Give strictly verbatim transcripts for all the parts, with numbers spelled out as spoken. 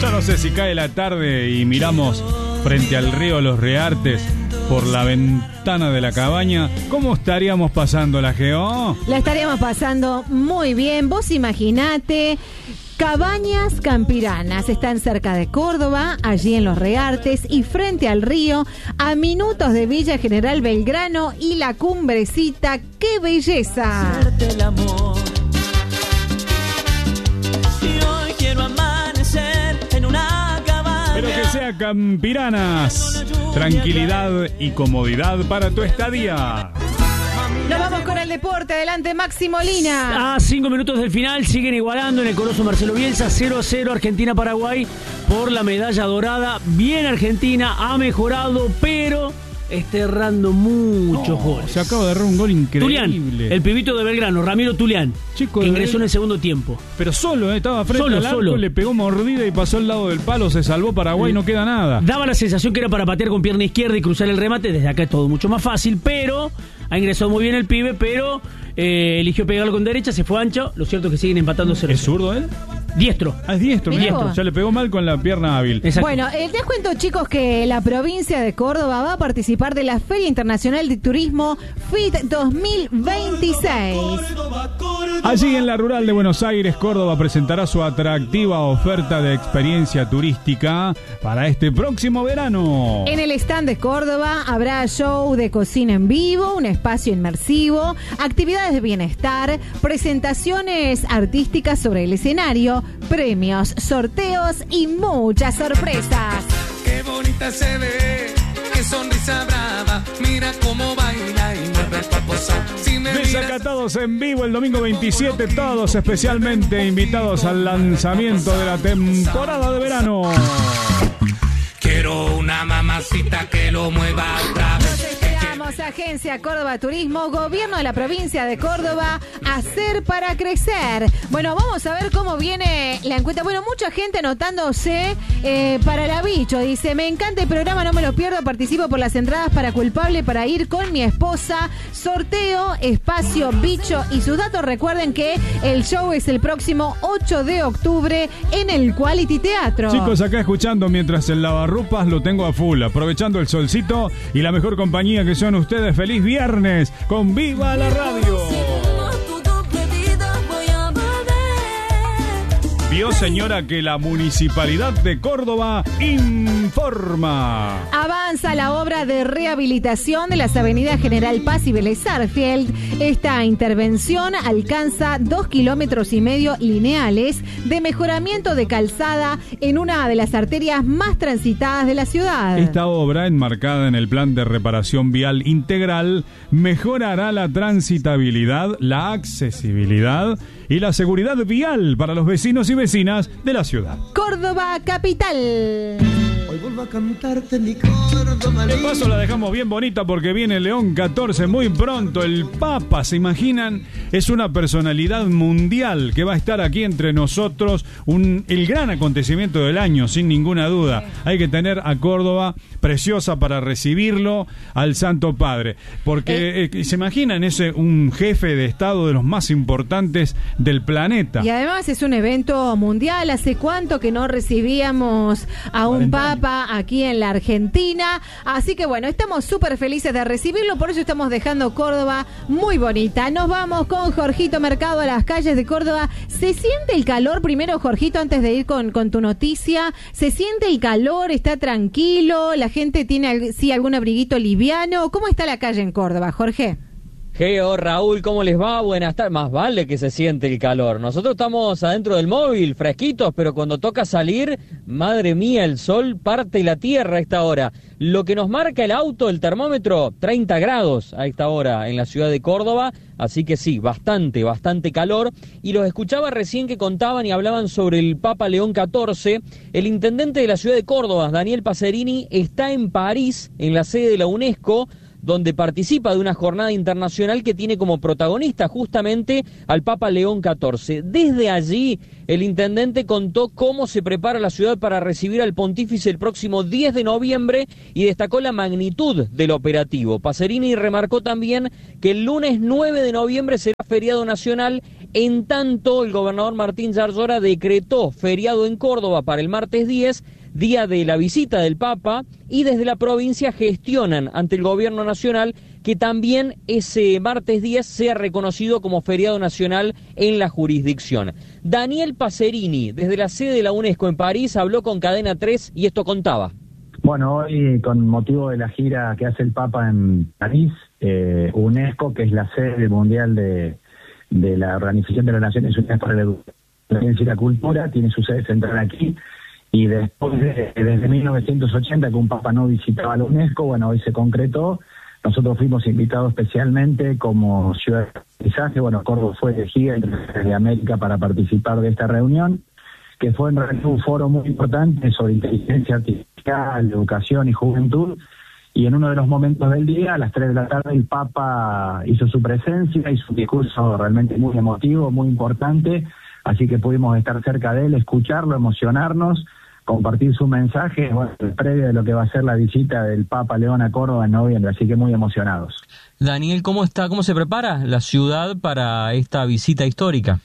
Yo no sé si cae la tarde y miramos frente al río Los Reartes por la ventana de la cabaña, ¿cómo estaríamos pasando la Geo? La estaríamos pasando muy bien. Vos imaginate, Cabañas Campiranas están cerca de Córdoba, allí en Los Reartes y frente al río, a minutos de Villa General Belgrano y la Cumbrecita. ¡Qué belleza! El amor. Y hoy quiero amanecer en una cabaña. Pero que sea Campiranas. Tranquilidad y comodidad para tu estadía. Nos vamos con el deporte. Adelante, Maxi Molina. A cinco minutos del final siguen igualando en el Coloso Marcelo Bielsa. cero a cero Argentina-Paraguay por la medalla dorada. Bien Argentina, ha mejorado, pero está errando muchos No, goles. Se acaba de errar un gol increíble. Tulián, el pibito de Belgrano, Ramiro Tulián, Chico que de ingresó Bel- en el segundo tiempo. Pero solo, ¿eh? Estaba frente Solo, al arco, solo. le pegó mordida y pasó al lado del palo, se salvó Paraguay, no queda nada. Daba la sensación que era para patear con pierna izquierda y cruzar el remate. Desde acá es todo mucho más fácil, pero ha ingresado muy bien el pibe, pero eh, eligió pegarlo con derecha, se fue ancho. Lo cierto es que siguen empatando cero. ¿Es zurdo él? Diestro. Ah, es diestro, Mirá diestro. vos. Ya le pegó mal con la pierna hábil. Exacto. Bueno, eh, les cuento, chicos, que la provincia de Córdoba va a participar de la Feria Internacional de Turismo F I T dos mil veintiséis. Allí en la rural de Buenos Aires, Córdoba presentará su atractiva oferta de experiencia turística para este próximo verano. En el stand de Córdoba habrá show de cocina en vivo, un espacio inmersivo, actividades de bienestar, presentaciones artísticas sobre el escenario, premios, sorteos y muchas sorpresas. Qué bonita se ve, qué sonrisa brava. Mira cómo baila y mueve el cuerpo. Si me miras, Desacatados en vivo el domingo veintisiete, todos especialmente invitados al lanzamiento de la temporada de verano. quiero una mamacita que lo mueva otra vez. Los esperamos, Agencia Córdoba Turismo, Gobierno de la Provincia de Córdoba, hacer para crecer. Bueno, vamos a ver cómo viene la encuesta. Bueno, mucha gente anotándose eh, para la bicho. Dice, me encanta el programa, no me lo pierdo, participo por las entradas para Culpable para ir con mi esposa. Sorteo, espacio, bicho y sus datos. Recuerden que el show es el próximo ocho de octubre en el Quality Teatro. Chicos, acá escuchando mientras el lavarropas lo tengo a full, aprovechando el solcito y la mejor compañía que son ustedes. Feliz viernes con Viva la Radio. Vio, señora, que la Municipalidad de Córdoba informa. Avanza la obra de rehabilitación de las avenidas General Paz y Vélez Sarsfield. Esta intervención alcanza dos kilómetros y medio lineales de mejoramiento de calzada en una de las arterias más transitadas de la ciudad. Esta obra, enmarcada en el Plan de Reparación Vial Integral, mejorará la transitabilidad, la accesibilidad y la seguridad vial para los vecinos y vecinas de la ciudad. Córdoba Capital. Hoy vuelvo a cantarte mi Córdoba. De paso la dejamos bien bonita porque viene León catorce muy pronto. El Papa, ¿se imaginan? Es una personalidad mundial que va a estar aquí entre nosotros. Un, el gran acontecimiento del año, sin ninguna duda. Hay que tener a Córdoba preciosa para recibirlo, al Santo Padre. Porque, eh, ¿se imaginan? Ese un jefe de Estado de los más importantes del planeta. Y además es un evento mundial. ¿Hace cuánto que no recibíamos a un Papa aquí en la Argentina? Así que bueno, estamos súper felices de recibirlo, por eso estamos dejando Córdoba muy bonita. Nos vamos con Jorgito Mercado a las calles de Córdoba. ¿Se siente el calor? Primero, Jorgito, antes de ir con, con tu noticia, ¿se siente el calor? ¿Está tranquilo? ¿La gente tiene sí algún abriguito liviano? ¿Cómo está la calle en Córdoba, Jorge? Geo, Raúl, ¿cómo les va? Buenas tardes. Más vale que se siente el calor. Nosotros estamos adentro del móvil, fresquitos, pero cuando toca salir, madre mía, el sol parte la tierra a esta hora. Lo que nos marca el auto, el termómetro, treinta grados a esta hora en la ciudad de Córdoba. Así que sí, bastante, bastante calor. Y los escuchaba recién que contaban y hablaban sobre el Papa León catorce. El intendente de la ciudad de Córdoba, Daniel Pacerini, está en París, en la sede de la UNESCO, donde participa de una jornada internacional que tiene como protagonista justamente al Papa León catorce. Desde allí, el intendente contó cómo se prepara la ciudad para recibir al pontífice el próximo diez de noviembre y destacó la magnitud del operativo. Pacerini remarcó también que el lunes nueve de noviembre será feriado nacional En tanto, el gobernador Martín Yarlora decretó feriado en Córdoba para el martes diez, día de la visita del Papa, y desde la provincia gestionan ante el gobierno nacional que también ese martes diez sea reconocido como feriado nacional en la jurisdicción. Daniel Pacerini, desde la sede de la UNESCO en París, habló con Cadena tres y esto contaba. Bueno, hoy con motivo de la gira que hace el Papa en París, eh, UNESCO, que es la sede mundial de, de la Organización de las Naciones Unidas para la Educación y la Cultura, tiene su sede central aquí, y después de, desde mil novecientos ochenta que un Papa no visitaba la UNESCO, bueno, hoy se concretó. Nosotros fuimos invitados especialmente como ciudad de aprendizaje. Bueno, Córdoba fue elegida entre las de América para participar de esta reunión, que fue en realidad un foro muy importante sobre inteligencia artificial, educación y juventud. Y en uno de los momentos del día, a las tres de la tarde, el Papa hizo su presencia, hizo un discurso realmente muy emotivo, muy importante. Así que pudimos estar cerca de él, escucharlo, emocionarnos, compartir su mensaje, bueno, previo de lo que va a ser la visita del Papa León a Córdoba en noviembre, así que muy emocionados. Daniel, ¿cómo está, cómo se prepara la ciudad para esta visita histórica?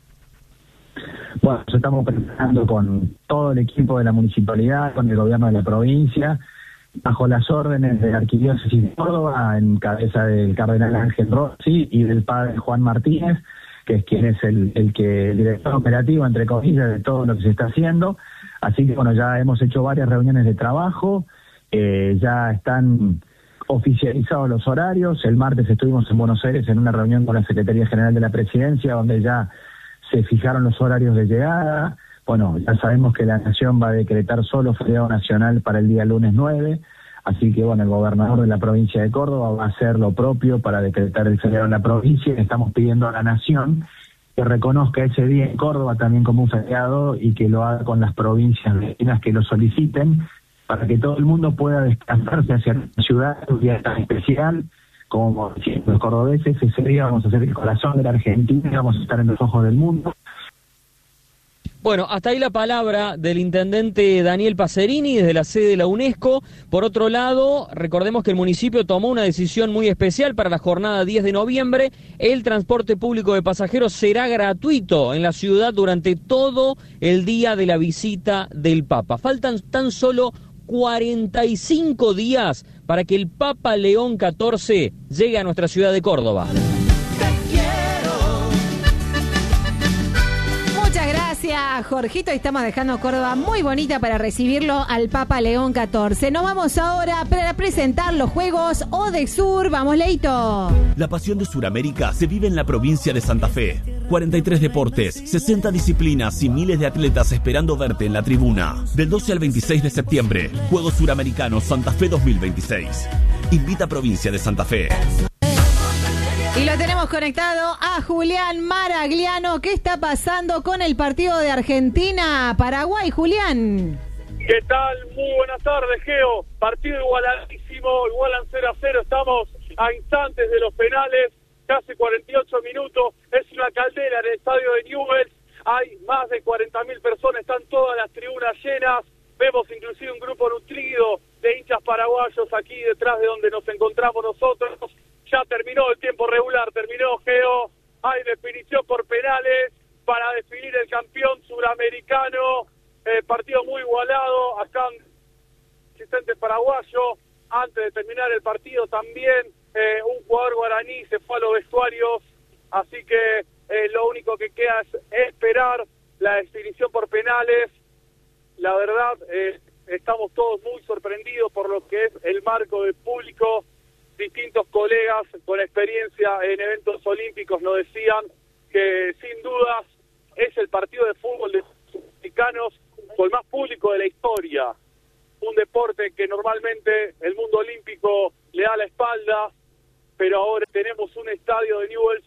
Bueno, nos estamos preparando con todo el equipo de la municipalidad, con el gobierno de la provincia, bajo las órdenes de la Arquidiócesis de Córdoba, en cabeza del cardenal Ángel Rossi y del padre Juan Martínez, que es quien es el, el que el director operativo, entre comillas, de todo lo que se está haciendo. Así que, bueno, ya hemos hecho varias reuniones de trabajo, eh, ya están oficializados los horarios. El martes estuvimos en Buenos Aires en una reunión con la Secretaría General de la Presidencia, donde ya se fijaron los horarios de llegada. Bueno, ya sabemos que la Nación va a decretar solo feriado nacional para el día lunes nueve, así que, bueno, el gobernador de la provincia de Córdoba va a hacer lo propio para decretar el feriado en la provincia. Estamos pidiendo a la Nación que reconozca ese día en Córdoba también como un feriado y que lo haga con las provincias vecinas que lo soliciten, para que todo el mundo pueda desplazarse hacia la ciudad un día tan especial. Como decían los cordobeses, ese día vamos a ser el corazón de la Argentina y vamos a estar en los ojos del mundo. Bueno, hasta ahí la palabra del intendente Daniel Pacerini desde la sede de la UNESCO. Por otro lado, recordemos que el municipio tomó una decisión muy especial para la jornada diez de noviembre. El transporte público de pasajeros será gratuito en la ciudad durante todo el día de la visita del Papa. Faltan tan solo cuarenta y cinco días para que el Papa León catorce llegue a nuestra ciudad de Córdoba. Gracias, Jorgito. Estamos dejando Córdoba muy bonita para recibirlo al Papa León catorce. Nos vamos ahora para presentar los Juegos Odesur. Vamos, Leito. La pasión de Sudamérica se vive en la provincia de Santa Fe. cuarenta y tres deportes, sesenta disciplinas y miles de atletas esperando verte en la tribuna. Del doce al veintiséis de septiembre, Juegos Suramericanos Santa Fe dos mil veintiséis. Invita a Provincia de Santa Fe. Y lo tenemos conectado a Julián Maragliano. ¿Qué está pasando con el partido de Argentina-Paraguay, Julián? ¿Qué tal? Muy buenas tardes, Geo. Partido igualadísimo, igualan cero a cero. Estamos a instantes de los penales, casi cuarenta y ocho minutos. Es una caldera en el estadio de Newell's. Hay más de cuarenta mil personas, están todas las tribunas llenas. Vemos inclusive un grupo nutrido de hinchas paraguayos aquí detrás de donde nos encontramos nosotros. Ya terminó el tiempo regular, terminó, Geo. Hay definición por penales para definir el campeón suramericano. Eh, partido muy igualado. Acá asistente paraguayo. Antes de terminar el partido también eh, un jugador guaraní se fue a los vestuarios. Así que eh, lo único que queda es esperar la definición por penales. La verdad, eh, estamos todos muy sorprendidos por lo que es el marco del público. Distintos colegas con experiencia en eventos olímpicos nos decían que sin dudas es el partido de fútbol de los sudamericanos con más público de la historia. Un deporte que normalmente el mundo olímpico le da la espalda, pero ahora tenemos un estadio de Newell's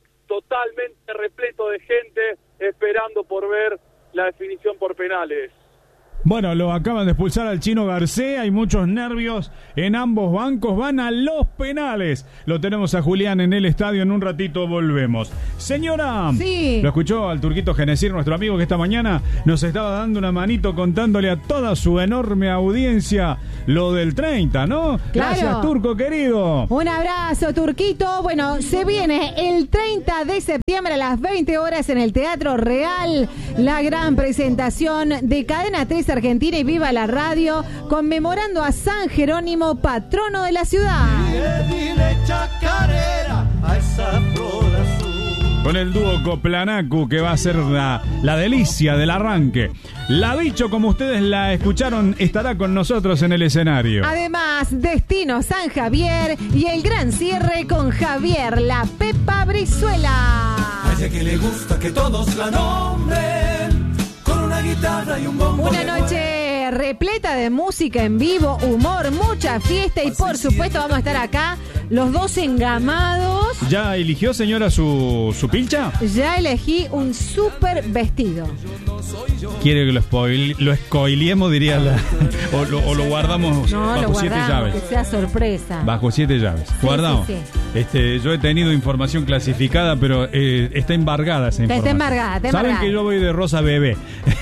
totalmente repleto de gente esperando por ver la definición por penales. Bueno, lo acaban de expulsar al Chino García. Hay muchos nervios en ambos bancos. Van a los penales. Lo tenemos a Julián en el estadio. En un ratito volvemos. Señora, sí. Lo escuchó al Turquito Genesir, nuestro amigo, que esta mañana nos estaba dando una manito contándole a toda su enorme audiencia lo del treinta, ¿no? Claro. Gracias, Turco querido. Un abrazo, Turquito. Bueno, se viene el treinta de septiembre a las veinte horas en el Teatro Real la gran presentación de Cadena tres Argentina y Viva la Radio, conmemorando a San Jerónimo, patrono de la ciudad. Dile, dile chacarera a esa flor azul. Con el dúo Coplanacu, que va a ser la, la delicia del arranque. La Bicho, como ustedes la escucharon, estará con nosotros en el escenario. Además, Destino San Javier y el gran cierre con Javier La Pepa Brizuela. A ella que le gusta que todos la nombren, con una guitarra y un bombo. Una noche repleta de música en vivo, humor, mucha fiesta y por supuesto vamos a estar acá los dos engamados. ¿Ya eligió, señora, su, su pilcha? Ya elegí un súper vestido. ¿Quiere que lo, spoil, lo escoiliemos, diría la, o, lo, o lo guardamos no, bajo lo siete guardamos, llaves? Que sea sorpresa. Bajo siete llaves. Sí, Guardamos. sí, sí. Este, yo he tenido información clasificada, pero eh, está embargada esa información. Está embargada, está Saben embargada. que yo voy de rosa bebé.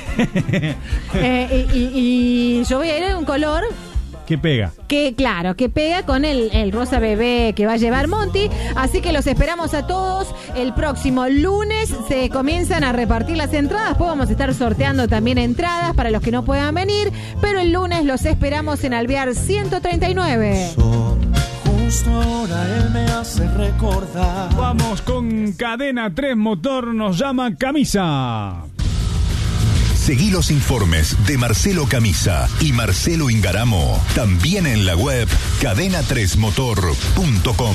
eh, y, y, y yo voy a ir en un color ¿Qué pega? que, claro, que pega con el, el rosa bebé que va a llevar Monty. Así que los esperamos a todos. El próximo lunes se comienzan a repartir las entradas. Después vamos a estar sorteando también entradas para los que no puedan venir. Pero el lunes los esperamos en Alvear ciento treinta y nueve. Justo ahora él me hace recordar. Vamos con Cadena tres Motor, nos llama Camisa. Seguí los informes de Marcelo Camisa y Marcelo Ingaramo también en la web cadena tres motor punto com.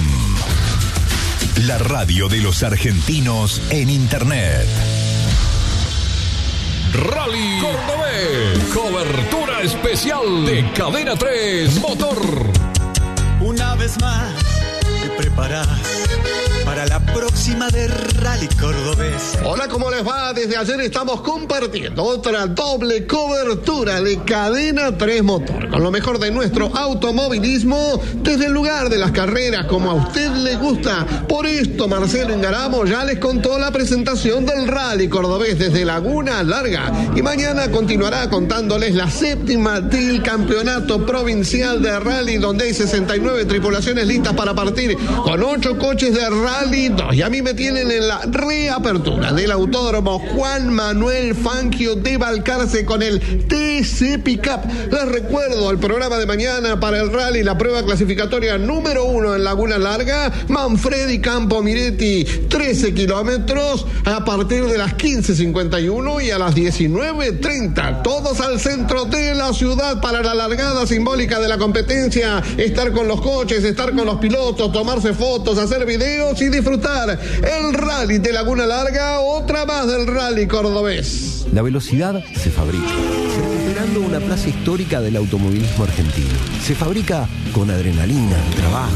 La radio de los argentinos en internet. Rally Cordobés, cobertura especial de Cadena tres Motor. Una vez más te preparás para la próxima de Rally Cordobés. Hola, ¿cómo les va? Desde ayer estamos compartiendo otra doble cobertura de Cadena tres Motor, con lo mejor de nuestro automovilismo desde el lugar de las carreras, como a usted le gusta. Por esto, Marcelo Ingaramo ya les contó la presentación del Rally Cordobés desde Laguna Larga, y mañana continuará contándoles la séptima del campeonato provincial de rally, donde hay sesenta y nueve tripulaciones listas para partir, con ocho coches de rally. Y a mí me tienen en la reapertura del Autódromo Juan Manuel Fangio de Balcarce con el T C Pickup. Les recuerdo el programa de mañana para el rally, la prueba clasificatoria número uno en Laguna Larga, Manfredi Campo Miretti, trece kilómetros a partir de las quince cincuenta y uno y a las diecinueve treinta. Todos al centro de la ciudad para la largada simbólica de la competencia. Estar con los coches, estar con los pilotos, tomarse fotos, hacer videos y disfrutar el rally de Laguna Larga, otra más del Rally Cordobés. La velocidad se fabrica, recuperando una plaza histórica del automovilismo argentino. Se fabrica con adrenalina, trabajo,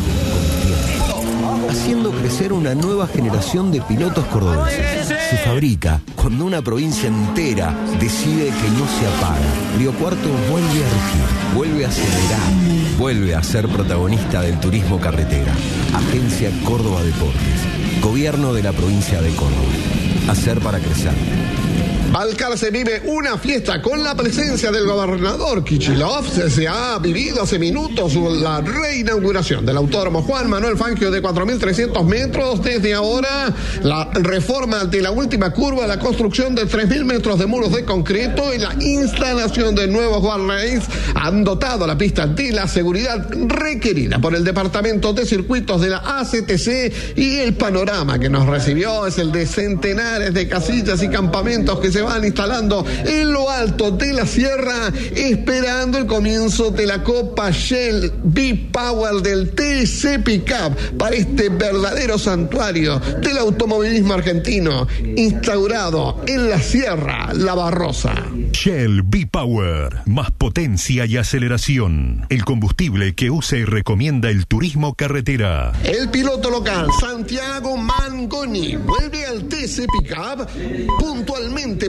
con tiempo, haciendo crecer una nueva generación de pilotos cordobeses. Se fabrica cuando una provincia entera decide que no se apaga. Río Cuarto vuelve a rugir, vuelve a acelerar, vuelve a ser protagonista del turismo carretera. Agencia Córdoba Deportes, Gobierno de la provincia de Córdoba. Hacer para crecer. Balcarce vive una fiesta con la presencia del gobernador Kicillof. Se, se ha vivido hace minutos la reinauguración del Autódromo Juan Manuel Fangio de cuatro mil trescientos metros. Desde ahora, la reforma de la última curva, la construcción de tres mil metros de muros de concreto y la instalación de nuevos guardrails han dotado a la pista de la seguridad requerida por el Departamento de Circuitos de la A C T C, y el panorama que nos recibió es el de centenares de casillas y campamentos que se van instalando en lo alto de la sierra, esperando el comienzo de la Copa Shell V-Power del T C Pickup para este verdadero santuario del automovilismo argentino, instaurado en la Sierra La Barrosa. Shell V-Power, más potencia y aceleración. El combustible que usa y recomienda el turismo carretera. El piloto local Santiago Mangoni vuelve al T C Pickup puntualmente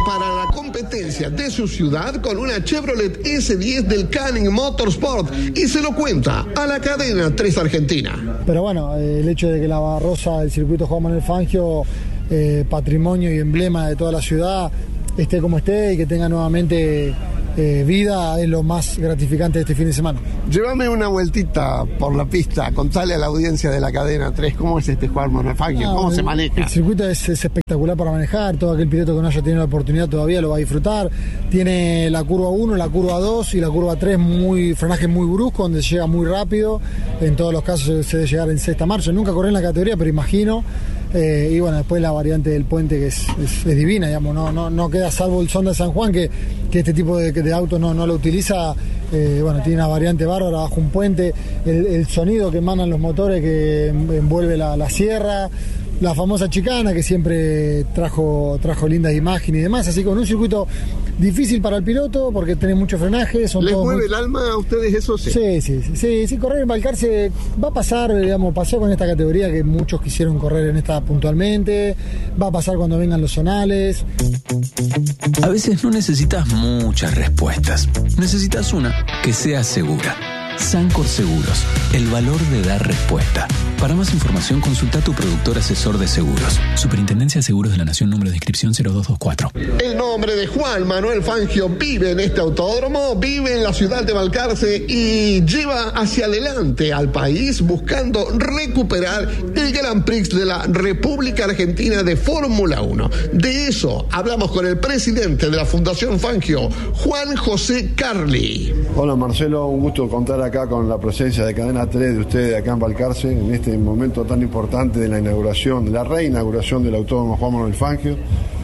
para la competencia de su ciudad con una Chevrolet ese diez del Canning Motorsport y se lo cuenta a la cadena tres Argentina. Pero bueno, el hecho de que la Barrosa del circuito Juan Manuel Fangio, eh, patrimonio y emblema de toda la ciudad, esté como esté y que tenga nuevamente eh, vida, es lo más gratificante de este fin de semana. Llévame una vueltita por la pista, contale a la audiencia de la cadena tres cómo es este Juan Manuel Fangio, no, cómo el, se maneja. El circuito es, es espectacular para manejar, todo aquel piloto que no haya tenido la oportunidad todavía lo va a disfrutar. Tiene la curva uno, la curva dos y la curva tres, muy, frenaje muy brusco, donde se llega muy rápido. En todos los casos se debe llegar en sexta marcha. Nunca corrí en la categoría, pero imagino. Eh, y bueno, después la variante del puente que es, es, es divina, digamos, no, no, no queda salvo el Sonda de San Juan, que, que este tipo de, de autos no, no lo utiliza. Eh, bueno, tiene una variante bárbara bajo un puente, el, el sonido que emanan los motores que envuelve la, la sierra, la famosa chicana que siempre trajo, trajo lindas imágenes y demás, así que con un circuito difícil para el piloto porque tiene mucho frenaje. Son ¿Les mueve muy... el alma a ustedes eso? Sí, sí, sí, sí, sí, sí, correr en Balcarce va a pasar, digamos, pasó con esta categoría que muchos quisieron correr en esta puntualmente, va a pasar cuando vengan los zonales. A veces no necesitas muchas respuestas, necesitas una que sea segura. Sancor Seguros, el valor de dar respuesta. Para más información, consulta a tu productor asesor de seguros. Superintendencia de Seguros de la Nación, número de inscripción cero dos dos cuatro. El nombre de Juan Manuel Fangio vive en este autódromo, vive en la ciudad de Balcarce y lleva hacia adelante al país buscando recuperar el Grand Prix de la República Argentina de Fórmula uno. De eso hablamos con el presidente de la Fundación Fangio, Juan José Carli. Hola Marcelo, un gusto contar acá con la presencia de Cadena tres de ustedes acá en Balcarce en este momento tan importante de la inauguración, de la reinauguración del Autódromo Juan Manuel Fangio.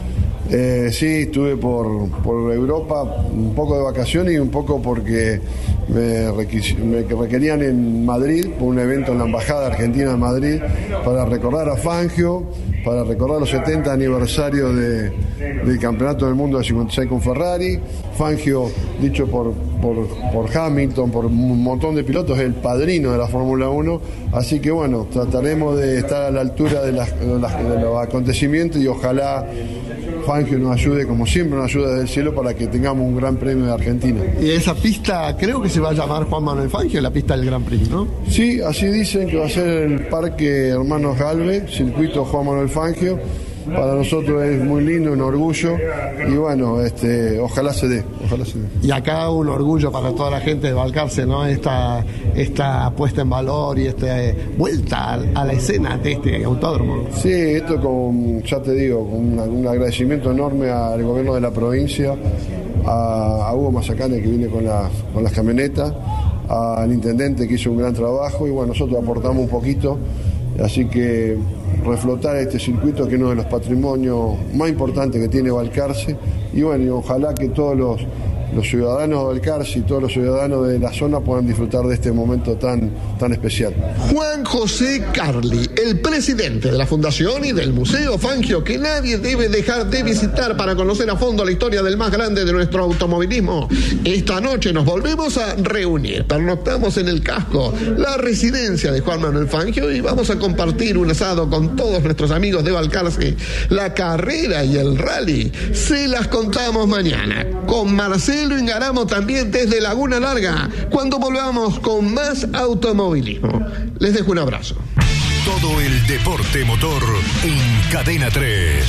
Eh, sí, estuve por, por Europa un poco de vacaciones y un poco porque me, requis, me requerían en Madrid por un evento en la Embajada Argentina en Madrid para recordar a Fangio, para recordar los setenta aniversarios de, del Campeonato del Mundo de cincuenta y seis con Ferrari. Fangio, dicho por, por, por Hamilton, por un montón de pilotos, es el padrino de la Fórmula uno, así que bueno, trataremos de estar a la altura de, las, de, las, de los acontecimientos y ojalá Fangio nos ayude, como siempre nos ayuda desde el cielo, para que tengamos un Gran Premio de Argentina. Y esa pista creo que se va a llamar Juan Manuel Fangio, la pista del Gran Prix, ¿no? Sí, así dicen que va a ser el Parque Hermanos Galvez, circuito Juan Manuel Fangio. Para nosotros es muy lindo, un orgullo y bueno, este, ojalá se dé, ojalá se dé. Y acá un orgullo para toda la gente de Balcarce, ¿no? Esta, esta puesta en valor y esta eh, vuelta a, a la escena de este autódromo. Sí, esto con, ya te digo, con una, un agradecimiento enorme al gobierno de la provincia, a, a Hugo Mazacane que viene con, la, con las camionetas, al intendente que hizo un gran trabajo y bueno, nosotros aportamos un poquito. Así que reflotar este circuito que es uno de los patrimonios más importantes que tiene Balcarce y bueno, y ojalá que todos los, los ciudadanos de Balcarce y todos los ciudadanos de la zona puedan disfrutar de este momento tan, tan especial. Juan José Carli, el presidente de la Fundación y del Museo Fangio, que nadie debe dejar de visitar para conocer a fondo la historia del más grande de nuestro automovilismo. Esta noche nos volvemos a reunir, pernoctamos en el casco, la residencia de Juan Manuel Fangio y vamos a compartir un asado con todos nuestros amigos de Balcarce. La carrera y el rally se las contamos mañana con Marcelo Ingaramo también desde Laguna Larga, cuando volvamos con más automovilismo. Les dejo un abrazo. Todo el deporte motor en Cadena tres.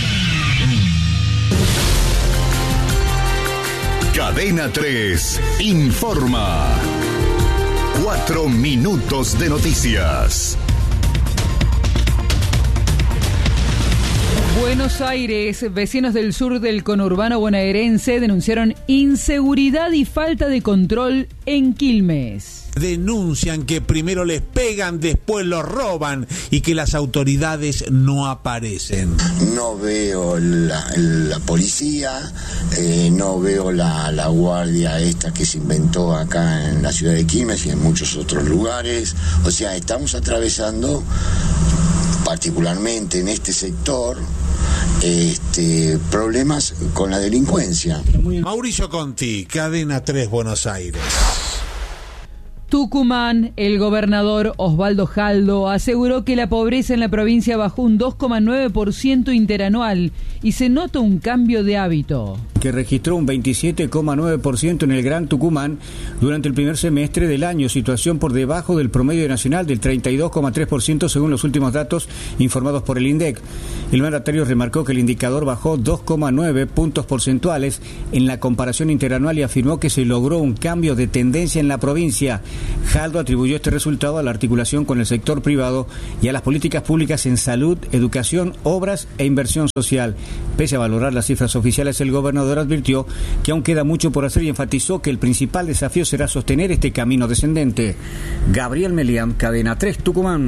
Cadena tres informa. Cuatro minutos de noticias. Buenos Aires, vecinos del sur del conurbano bonaerense denunciaron inseguridad y falta de control en Quilmes. Denuncian que primero les pegan, después los roban y que las autoridades no aparecen. No veo la, la policía, eh, no veo la, la guardia esta que se inventó acá en la ciudad de Quilmes y en muchos otros lugares. O sea, estamos atravesando, particularmente en este sector, este, problemas con la delincuencia. Mauricio Conti, Cadena tres, Buenos Aires. Tucumán, el gobernador Osvaldo Jaldo aseguró que la pobreza en la provincia bajó un dos coma nueve por ciento interanual y se nota un cambio de hábito. Que registró un veintisiete coma nueve por ciento en el Gran Tucumán durante el primer semestre del año, situación por debajo del promedio nacional del treinta y dos coma tres por ciento según los últimos datos informados por el INDEC. El mandatario remarcó que el indicador bajó dos coma nueve puntos porcentuales en la comparación interanual y afirmó que se logró un cambio de tendencia en la provincia. Jaldo atribuyó este resultado a la articulación con el sector privado y a las políticas públicas en salud, educación, obras e inversión social. Pese a valorar las cifras oficiales, el gobernador advirtió que aún queda mucho por hacer y enfatizó que el principal desafío será sostener este camino descendente. Gabriel Melián, Cadena tres, Tucumán.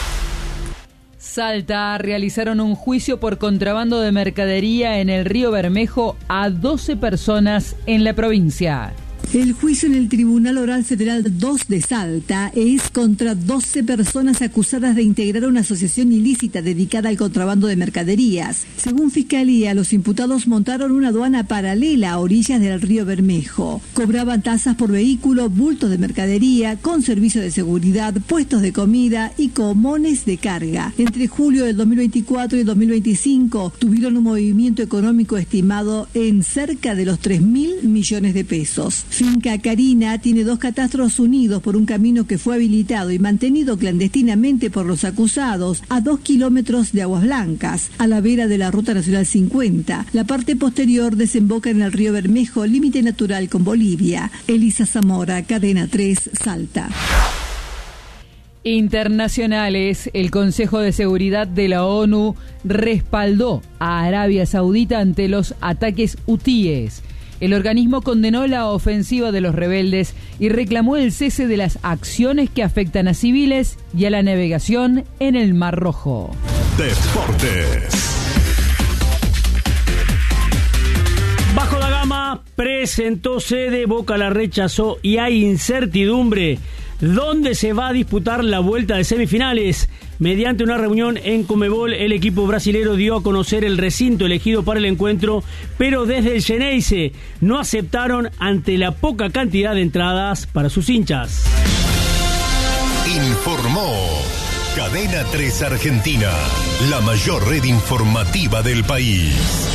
Salta realizaron un juicio por contrabando de mercadería en el río Bermejo a doce personas en la provincia. El juicio en el Tribunal Oral Federal dos de Salta es contra doce personas acusadas de integrar una asociación ilícita dedicada al contrabando de mercaderías. Según Fiscalía, los imputados montaron una aduana paralela a orillas del río Bermejo. Cobraban tasas por vehículo, bultos de mercadería, con servicio de seguridad, puestos de comida y comones de carga. Entre julio del dos mil veinticuatro y el dos mil veinticinco tuvieron un movimiento económico estimado en cerca de los tres mil millones de pesos. Finca Carina tiene dos catastros unidos por un camino que fue habilitado y mantenido clandestinamente por los acusados a dos kilómetros de Aguas Blancas, a la vera de la Ruta Nacional cincuenta. La parte posterior desemboca en el río Bermejo, límite natural con Bolivia. Elisa Zamora, Cadena tres, Salta. Internacionales, el Consejo de Seguridad de la ONU respaldó a Arabia Saudita ante los ataques hutíes. El organismo condenó la ofensiva de los rebeldes y reclamó el cese de las acciones que afectan a civiles y a la navegación en el Mar Rojo. Deportes. Bajo la Gama presentó sede, Boca la rechazó y hay incertidumbre. ¿Dónde se va a disputar la vuelta de semifinales? Mediante una reunión en Conmebol, el equipo brasilero dio a conocer el recinto elegido para el encuentro, pero desde el Xeneize no aceptaron ante la poca cantidad de entradas para sus hinchas. Informó Cadena tres Argentina, la mayor red informativa del país.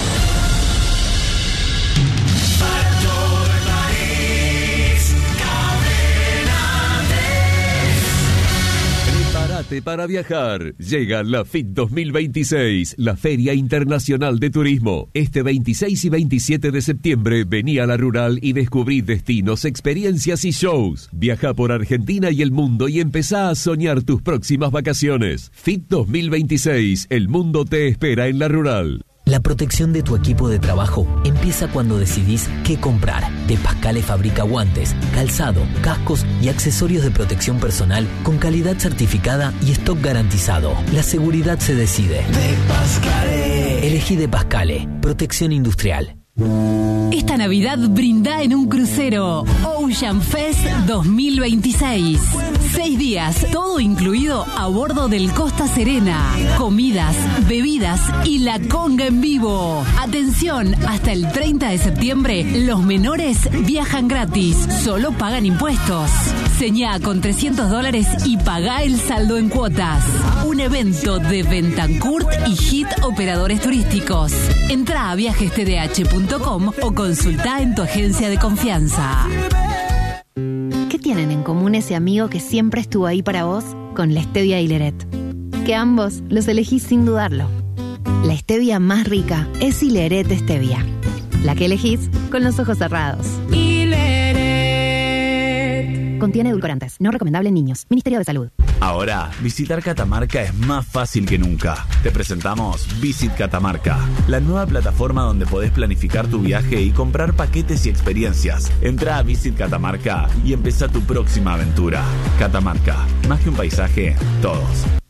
Para viajar, llega la F I T dos mil veintiséis, la Feria Internacional de Turismo. Este veintiséis y veintisiete de septiembre vení a La Rural y descubrí destinos, experiencias y shows. Viaja por Argentina y el mundo y empezá a soñar tus próximas vacaciones. F I T dos mil veintiséis, el mundo te espera en La Rural. La protección de tu equipo de trabajo empieza cuando decidís qué comprar. De Pascale fabrica guantes, calzado, cascos y accesorios de protección personal con calidad certificada y stock garantizado. La seguridad se decide. De Pascale. Elegí De Pascale. Protección industrial. Esta Navidad brinda en un crucero. Ocean Fest dos mil veintiséis. Seis días, todo incluido a bordo del Costa Serena. Comidas, bebidas y la conga en vivo. Atención, hasta el treinta de septiembre, los menores viajan gratis. Solo pagan impuestos. Señá con trescientos dólares y pagá el saldo en cuotas. Un evento de Bentancourt y Hit Operadores Turísticos. Entrá a viajes t d h punto com o consultá en tu agencia de confianza. ¿Qué tienen en común ese amigo que siempre estuvo ahí para vos con la Stevia y Leret? Que ambos los elegís sin dudarlo. La Stevia más rica es Ileret Stevia, la que elegís con los ojos cerrados. Ileret. Contiene edulcorantes, no recomendable en niños. Ministerio de Salud. Ahora, visitar Catamarca es más fácil que nunca. Te presentamos Visit Catamarca, la nueva plataforma donde podés planificar tu viaje y comprar paquetes y experiencias. Entrá a Visit Catamarca y empezá tu próxima aventura. Catamarca, más que un paisaje, todos.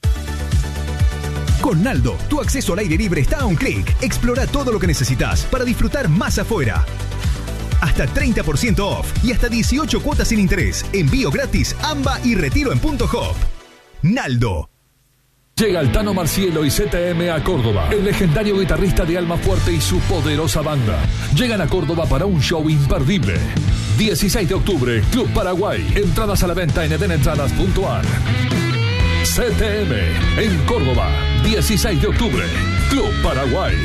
Con Naldo, tu acceso al aire libre está a un clic. Explora todo lo que necesitas para disfrutar más afuera. Hasta treinta por ciento off y hasta dieciocho cuotas sin interés. Envío gratis, AMBA y retiro en punto hop. Naldo. Llega el Tano Marcielo y Z M a Córdoba. El legendario guitarrista de Alma Fuerte y su poderosa banda llegan a Córdoba para un show imperdible. dieciséis de octubre, Club Paraguay. Entradas a la venta en edenentradas punto a r. C T M en Córdoba, dieciséis de octubre, Club Paraguay.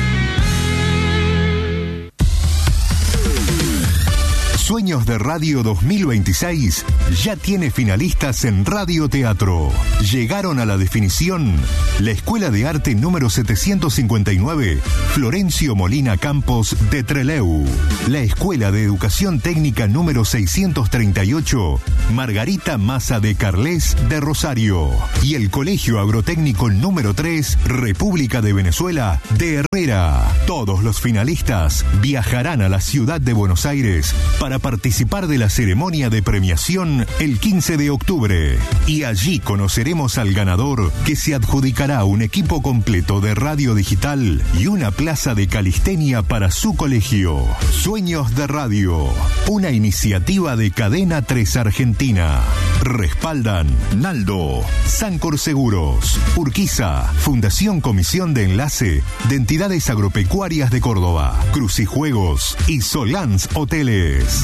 Sueños de Radio dos mil veintiséis ya tiene finalistas en Radio Teatro. Llegaron a la definición la Escuela de Arte número setecientos cincuenta y nueve, Florencio Molina Campos de Trelew. La Escuela de Educación Técnica número seiscientos treinta y ocho, Margarita Maza de Carles de Rosario. Y el Colegio Agrotécnico número tres, República de Venezuela de Herrera. Todos los finalistas viajarán a la ciudad de Buenos Aires para participar de la ceremonia de premiación el quince de octubre. Y allí conoceremos al ganador, que se adjudicará un equipo completo de radio digital y una plaza de calistenia para su colegio. Sueños de Radio, una iniciativa de Cadena tres Argentina. Respaldan Naldo, Sancor Seguros, Urquiza, Fundación Comisión de Enlace de Entidades Agropecuarias de Córdoba, Crucijuegos y Solans Hoteles.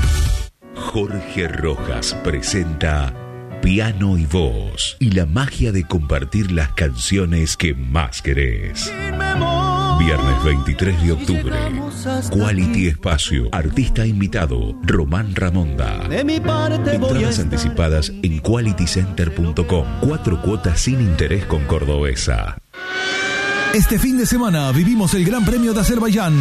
Jorge Rojas presenta Piano y Voz y la magia de compartir las canciones que más querés. Viernes veintitrés de octubre, Quality Espacio, artista invitado, Román Ramonda. Entradas anticipadas en quality center punto com. Cuatro cuotas sin interés con Cordobesa. Este fin de semana vivimos el Gran Premio de Azerbaiyán.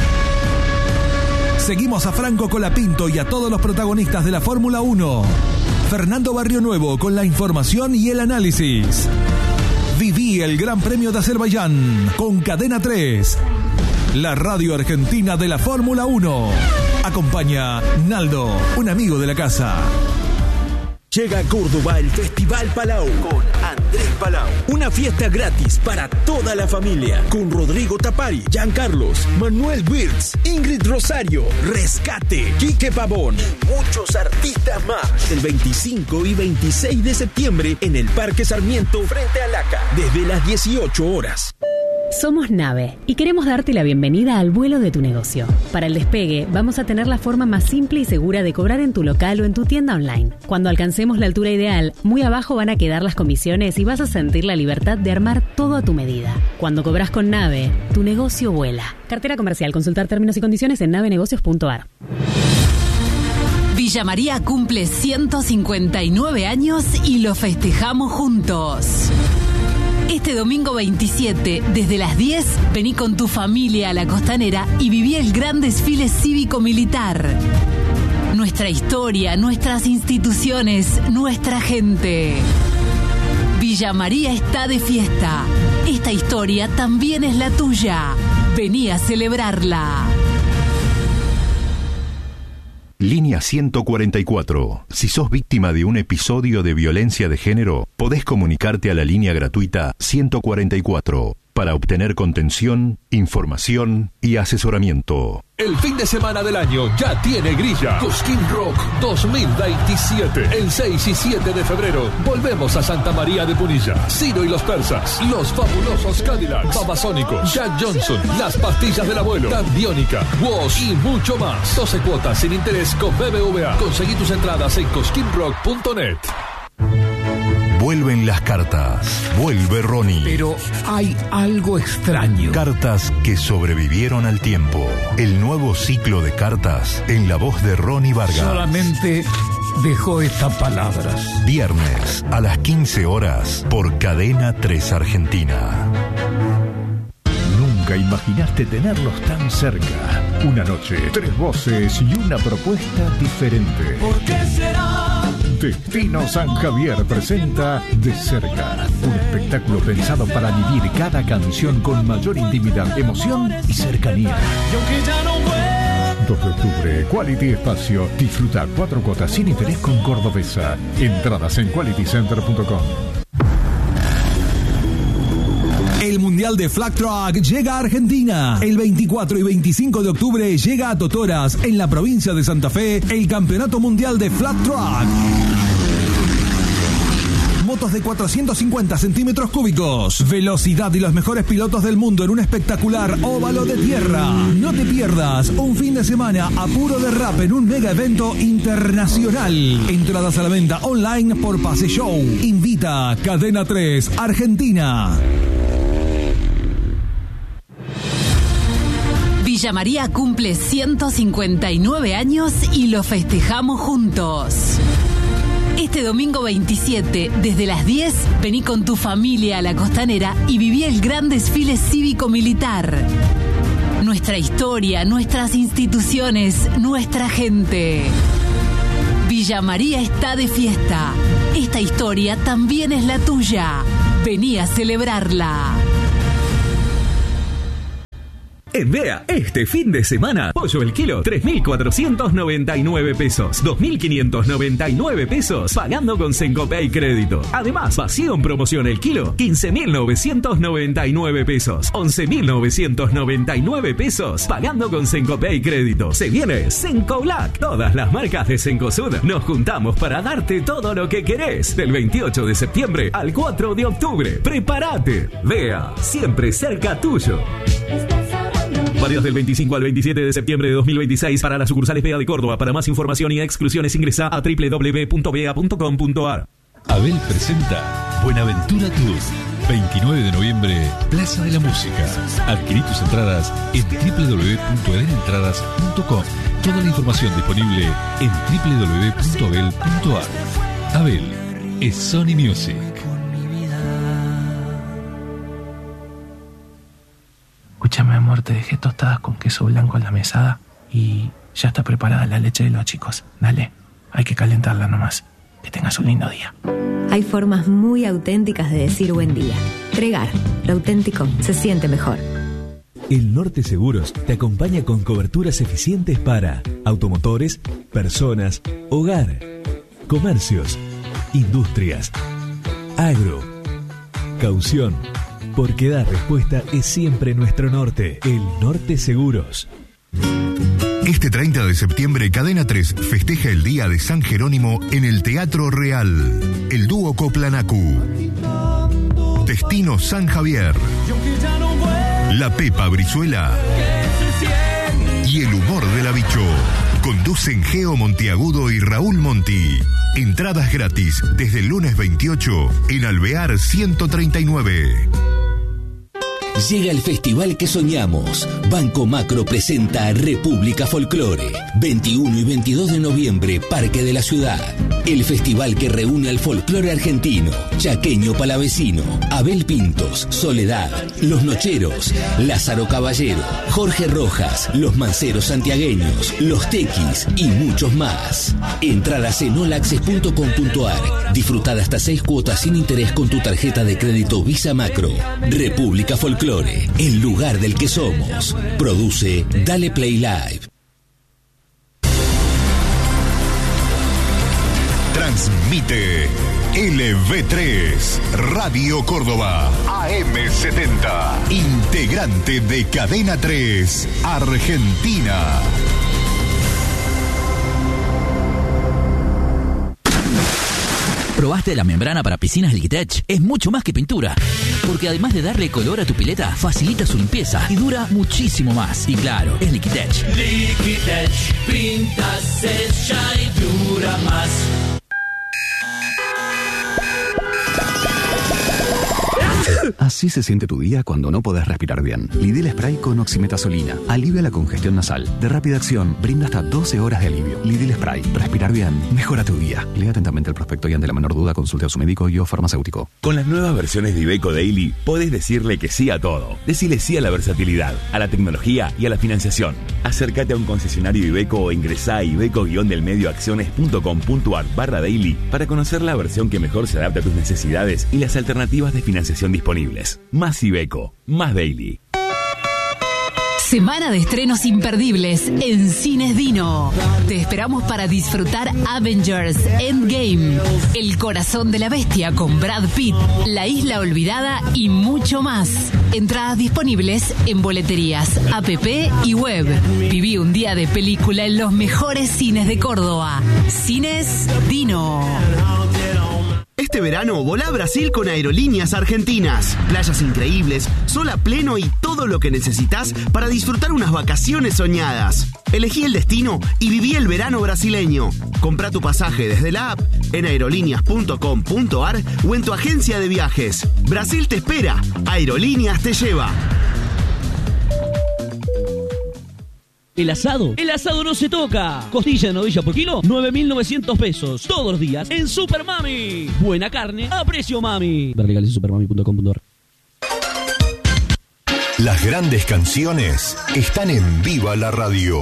Seguimos a Franco Colapinto y a todos los protagonistas de la Fórmula uno. Fernando Barrio Nuevo con la información y el análisis. Viví el Gran Premio de Azerbaiyán con Cadena tres, la radio argentina de la Fórmula uno. Acompaña Naldo, un amigo de la casa. Llega a Córdoba el Festival Palau con Andrés Palau. Una fiesta gratis para toda la familia con Rodrigo Tapari, Giancarlos, Manuel Wirtz, Ingrid Rosario, Rescate, Quique Pavón y muchos artistas más. El veinticinco y veintiséis de septiembre en el Parque Sarmiento frente a Laca desde las dieciocho horas. Somos Nave y queremos darte la bienvenida al vuelo de tu negocio. Para el despegue vamos a tener la forma más simple y segura de cobrar en tu local o en tu tienda online. Cuando alcancemos la altura ideal, muy abajo van a quedar las comisiones y vas a sentir la libertad de armar todo a tu medida. Cuando cobras con Nave, tu negocio vuela. Cartera comercial. Consultar términos y condiciones en navenegocios punto a r. Villa María cumple ciento cincuenta y nueve años y lo festejamos juntos. Este domingo veintisiete, desde las diez, vení con tu familia a la Costanera y viví el gran desfile cívico-militar. Nuestra historia, nuestras instituciones, nuestra gente. Villa María está de fiesta. Esta historia también es la tuya. Vení a celebrarla. Línea ciento cuarenta y cuatro. Si sos víctima de un episodio de violencia de género, podés comunicarte a la línea gratuita ciento cuarenta y cuatro para obtener contención, información y asesoramiento. El fin de semana del año ya tiene grilla. Cosquín Rock dos mil veintisiete. El seis y siete de febrero volvemos a Santa María de Punilla. Ciro y los Persas, Los Fabulosos Cadillacs, Babasónicos, Jack Johnson, Las Pastillas del Abuelo, Tandiónica, Woz y mucho más. doce cuotas sin interés con B B V A. Conseguí tus entradas en cosquín rock punto net. Vuelven las cartas. Vuelve Ronnie. Pero hay algo extraño. Cartas que sobrevivieron al tiempo. El nuevo ciclo de cartas en la voz de Ronnie Vargas. Solamente dejó estas palabras. Viernes a las quince horas por Cadena tres Argentina. Nunca imaginaste tenerlos tan cerca. Una noche, tres voces y una propuesta diferente. ¿Por qué será? Destino San Javier presenta De Cerca, un espectáculo pensado para vivir cada canción con mayor intimidad, emoción y cercanía. dos de octubre, Quality Espacio. Disfruta cuatro cuotas sin interés con Cordobesa. Entradas en quality center punto com. El Mundial de Flag Track llega a Argentina. El veinticuatro y veinticinco de octubre llega a Totoras, en la provincia de Santa Fe, el Campeonato Mundial de Flag Track. motos de cuatrocientos cincuenta centímetros cúbicos, velocidad y los mejores pilotos del mundo en un espectacular óvalo de tierra. No te pierdas un fin de semana a puro derrape en un mega evento internacional. Entradas a la venta online por Pase Show. Invita Cadena tres Argentina. Villa María cumple ciento cincuenta y nueve años y lo festejamos juntos. Este domingo veintisiete, desde las diez, vení con tu familia a la Costanera y viví el gran desfile cívico-militar. Nuestra historia, nuestras instituciones, nuestra gente. Villa María está de fiesta. Esta historia también es la tuya. Vení a celebrarla. En Bea, este fin de semana, pollo el kilo, tres mil cuatrocientos noventa y nueve pesos, dos mil quinientos noventa y nueve pesos, pagando con Sencopay Crédito. Además, vacío en promoción el kilo, quince mil novecientos noventa y nueve pesos, once mil novecientos noventa y nueve pesos, pagando con Sencopay Crédito. Se viene Senco Black. Todas las marcas de Cencosud nos juntamos para darte todo lo que querés. Del veintiocho de septiembre al cuatro de octubre. Prepárate. Bea, siempre cerca tuyo. Válidas del veinticinco al veintisiete de septiembre de dos mil veintiséis para las sucursales Bea de Córdoba. Para más información y exclusiones ingresa a doble u doble u doble u punto bea punto com punto a r. Abel presenta Buenaventura Tour. veintinueve de noviembre, Plaza de la Música. Adquirí tus entradas en doble u doble u doble u punto eden entradas punto com. Toda la información disponible en doble u doble u doble u punto abel punto a r. Abel es Sony Music. Escúchame, amor, te dejé tostadas con queso blanco en la mesada y ya está preparada la leche de los chicos. Dale, hay que calentarla nomás. Que tengas un lindo día. Hay formas muy auténticas de decir buen día. Pregar, lo auténtico se siente mejor. El Norte Seguros te acompaña con coberturas eficientes para automotores, personas, hogar, comercios, industrias, agro, caución. Porque dar respuesta es siempre nuestro norte. El Norte Seguros. Este treinta de septiembre, Cadena tres festeja el Día de San Jerónimo en el Teatro Real. El dúo Coplanacu. Destino San Javier. La Pepa Brizuela. Y el humor de la Bicho. Conducen Geo Montiagudo y Raúl Monti. Entradas gratis desde el lunes veintiocho en Alvear ciento treinta y nueve. Llega el festival que soñamos. Banco Macro presenta República Folclore. veintiuno y veintidós de noviembre, Parque de la Ciudad. El festival que reúne al folclore argentino, chaqueño palavecino, Abel Pintos, Soledad, Los Nocheros, Lázaro Caballero, Jorge Rojas, Los Manceros Santiagueños, Los Tequis y muchos más. Entradas en olaccess punto com punto a r. Disfrutar hasta seis cuotas sin interés con tu tarjeta de crédito Visa Macro. República Folclore. El lugar del que somos. Produce Dale Play Live. Transmite L V tres Radio Córdoba A M setenta. Integrante de Cadena tres Argentina. ¿Probaste la membrana para piscinas Liquitech? Es mucho más que pintura, porque además de darle color a tu pileta, facilita su limpieza y dura muchísimo más. Y claro, es Liquitech. Liquitech, pinta, secha y dura más. Así se siente tu día cuando no podés respirar bien. Lidl Spray con oximetazolina. Alivia la congestión nasal. De rápida acción, brinda hasta doce horas de alivio. Lidl Spray. Respirar bien. Mejora tu día. Lea atentamente el prospecto y ante la menor duda consulte a su médico y o farmacéutico. Con las nuevas versiones de Iveco Daily, podés decirle que sí a todo. Decile sí a la versatilidad, a la tecnología y a la financiación. Acércate a un concesionario Iveco o ingresá a iveco-delmedioacciones punto com punto a r barra daily para conocer la versión que mejor se adapta a tus necesidades y las alternativas de financiación disponibles. Más Iveco, más Daily. Semana de estrenos imperdibles en Cines Dino. Te esperamos para disfrutar Avengers Endgame, El Corazón de la Bestia con Brad Pitt, La Isla Olvidada y mucho más. Entradas disponibles en boleterías, app y web. Viví un día de película en los mejores cines de Córdoba. Cines Dino. Este Este verano volá a Brasil con Aerolíneas Argentinas. Playas increíbles, sol a pleno y todo lo que necesitas para disfrutar unas vacaciones soñadas. Elegí el destino y viví el verano brasileño. Comprá tu pasaje desde la app en aerolíneas punto com punto ar o en tu agencia de viajes. Brasil te espera. Aerolíneas te lleva. El asado, el asado no se toca. Costilla de novilla por kilo, nueve mil novecientos pesos. Todos los días en Super Mami. Buena carne a precio mami. Ver legales en supermami punto com punto ar. Las grandes canciones están en Viva la Radio.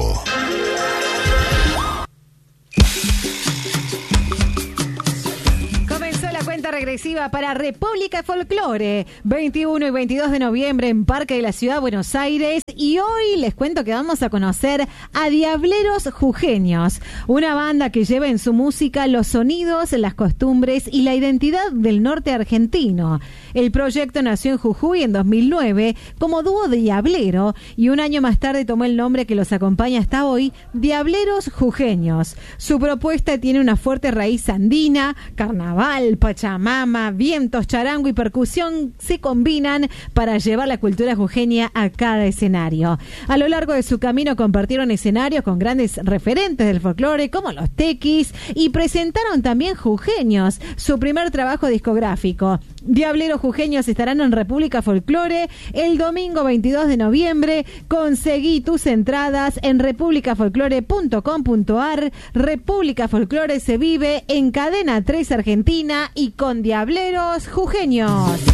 Regresiva para República Folklore, veintiuno y veintidós de noviembre en Parque de la Ciudad de Buenos Aires. Y hoy les cuento que vamos a conocer a Diableros Jujeños, una banda que lleva en su música los sonidos, las costumbres y la identidad del norte argentino. El proyecto nació en Jujuy en dos mil nueve como dúo de Diablero y un año más tarde tomó el nombre que los acompaña hasta hoy, Diableros Jujeños. Su propuesta tiene una fuerte raíz andina, carnaval, pachamama, vientos, charango y percusión se combinan para llevar la cultura jujeña a cada escenario. A lo largo de su camino compartieron escenarios con grandes referentes del folclore como los Tequis y presentaron también Jujeños, su primer trabajo discográfico. Diableros Jujeños estarán en República Folklore el domingo veintidós de noviembre. Conseguí tus entradas en república folklore punto com punto ar. República Folklore se vive en Cadena tres Argentina y con Diableros Jujeños.